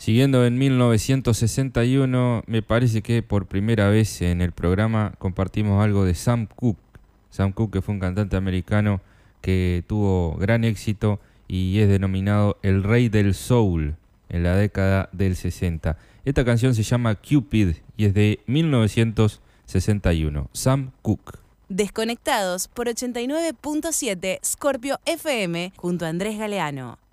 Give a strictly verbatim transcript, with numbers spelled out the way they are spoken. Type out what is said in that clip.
Siguiendo en mil novecientos sesenta y uno, me parece que por primera vez en el programa compartimos algo de Sam Cooke. Sam Cooke, que fue un cantante americano que tuvo gran éxito y es denominado el rey del soul en la década del sesenta. Esta canción se llama Cupid y es de mil novecientos sesenta y uno. Sam Cooke. Desconectados por ochenta y nueve punto siete Scorpio F M junto a Andrés Galeano.